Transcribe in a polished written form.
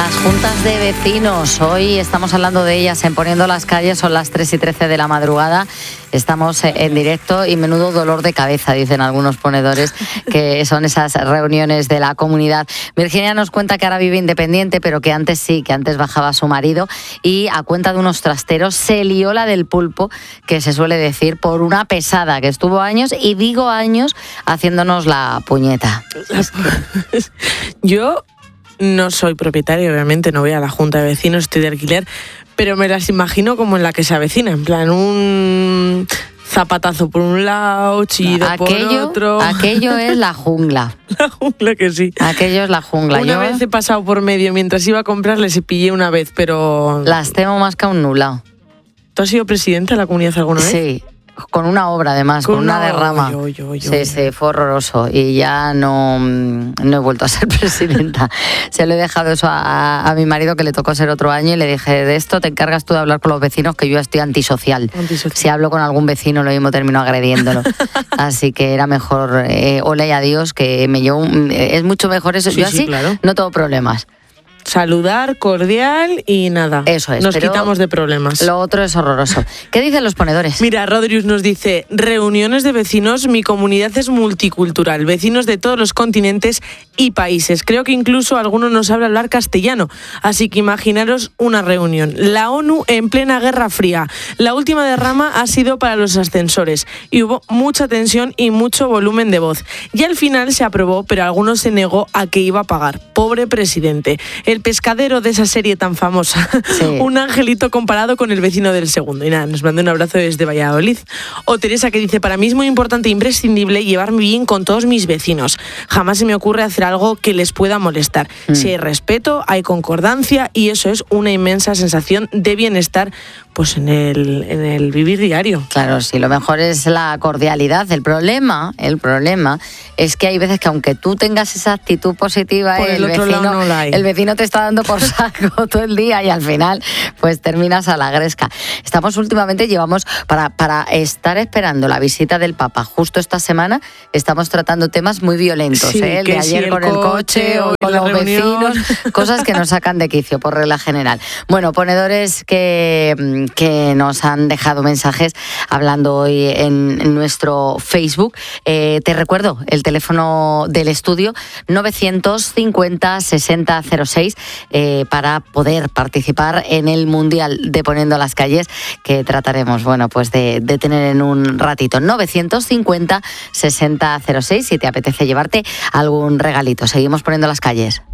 las juntas de vecinos. Hoy estamos hablando de ellas en Poniendo las Calles, son las 3:13 de la madrugada. Estamos en directo y menudo dolor de cabeza, dicen algunos ponedores, que son esas reuniones de la comunidad. Virginia nos cuenta que ahora vive independiente, pero que antes sí, que antes bajaba su marido y a cuenta de unos trasteros se lió la del pulpo, que se suele decir, por una pesada que estuvo años, y digo años, haciéndonos la puñeta. Yo no soy propietaria, obviamente, no voy a la junta de vecinos, estoy de alquiler, pero me las imagino como en la que se avecina, en plan un zapatazo por un lado, chillido por otro. Aquello es la jungla. La jungla que sí. Aquello es la jungla. Una vez he pasado por medio, mientras iba a comprarles y pillé una vez, pero... Las temo más que a un nublado. ¿Tú has sido presidenta de la comunidad alguna vez? Sí. Con una obra, además, con una derrama. Sí, fue horroroso. Y ya no he vuelto a ser presidenta. Se lo he dejado eso a mi marido, que le tocó ser otro año, y le dije, de esto te encargas tú de hablar con los vecinos, que yo estoy antisocial. Si hablo con algún vecino, lo mismo termino agrediéndolo. Así que era mejor, ole y adiós, que me llevo... es mucho mejor eso. Sí, yo así claro. No tengo problemas. Saludar, cordial y nada. Eso es. Nos quitamos de problemas. Lo otro es horroroso. ¿Qué dicen los ponedores? Mira, Rodrius nos dice, reuniones de vecinos, mi comunidad es multicultural, vecinos de todos los continentes y países. Creo que incluso alguno no sabe hablar castellano, así que imaginaros una reunión. La ONU en plena Guerra Fría. La última derrama ha sido para los ascensores y hubo mucha tensión y mucho volumen de voz. Y al final se aprobó, pero alguno se negó a que iba a pagar. Pobre presidente. El pescadero de esa serie tan famosa. Sí. Un angelito comparado con el vecino del segundo. Y nada, nos manda un abrazo desde Valladolid. O Teresa, que dice, para mí es muy importante e imprescindible llevarme bien con todos mis vecinos. Jamás se me ocurre hacer algo que les pueda molestar. Si hay respeto, hay concordancia y eso es una inmensa sensación de bienestar, pues en el vivir diario. Claro, sí, lo mejor es la cordialidad. El problema es que hay veces que aunque tú tengas esa actitud positiva, el vecino te está dando por saco todo el día y al final pues terminas a la gresca. Llevamos para estar esperando la visita del Papa justo esta semana, estamos tratando temas muy violentos, sí, el de ayer con el coche o con los vecinos, cosas que nos sacan de quicio por regla general. Bueno, ponedores que nos han dejado mensajes hablando hoy en nuestro Facebook. Te recuerdo el teléfono del estudio 950 60 06 para poder participar en el Mundial de Poniendo las Calles, que trataremos de tener en un ratito. 950 60 06 si te apetece llevarte algún regalito. Seguimos Poniendo las Calles.